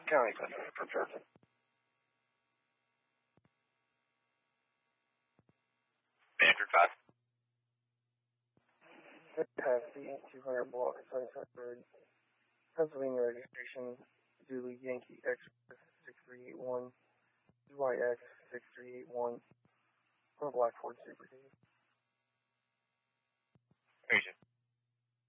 County prepared. Andrew Cox. Taxi, 200 block, Sunnyside Road, Pennsylvania registration, Zulu Yankee Express 6381, UYX 6381, on a black Ford Super D. Agent.